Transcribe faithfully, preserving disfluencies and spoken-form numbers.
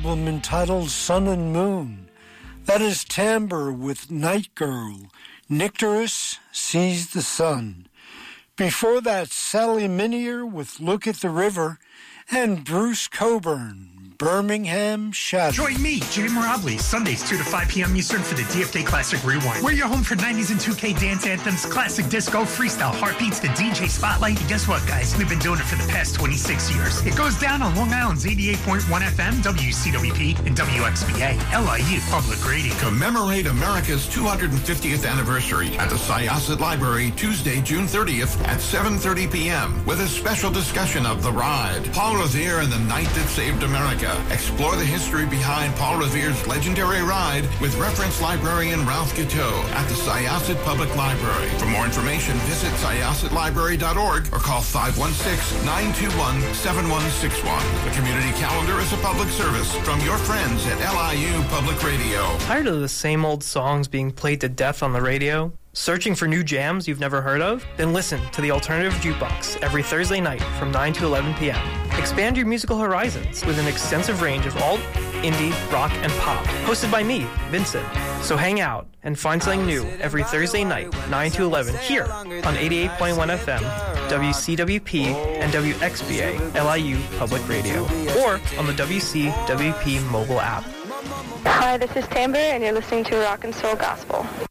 album entitled Sun and Moon. That is Timbre with Night Girl. Nycteris Sees the Sun. Before that, Sally Minier with Look at the River, and Bruce Coburn, Birmingham Shadow. Join me, Jay Morabli, Sundays two to five p.m. Eastern for the D F K Classic Rewind. We're your home for nineties and two K dance anthems, classic disco, freestyle heartbeats, the D J spotlight. And guess what, guys? We've been doing it for the past twenty-six years. It goes down on Long Island's eighty-eight point one F M, W C W P, and W X B A, L I U Public Radio. Commemorate America's two hundred fiftieth anniversary at the Syosset Library Tuesday, June thirtieth at seven thirty p.m. with a special discussion of The Ride, Paul Revere and the Night That Saved America. Explore the history behind Paul Revere's legendary ride with reference librarian Ralph Guiteau at the Syosset Public Library. For more information, visit syosset library dot org or call five one six, nine two one, seven one six one. The community calendar is a public service from your friends at L I U Public Radio. Tired of the same old songs being played to death on the radio? Searching for new jams you've never heard of? Then listen to the Alternative Jukebox every Thursday night from nine to eleven p.m. Expand your musical horizons with an extensive range of alt, indie, rock, and pop. Hosted by me, Vincent. So hang out and find something new every Thursday night, nine to eleven, here on eighty-eight point one F M, W C W P, and W X B A, L I U Public Radio, or on the W C W P mobile app. Hi, this is Timbre, and you're listening to Rock and Soul Gospel.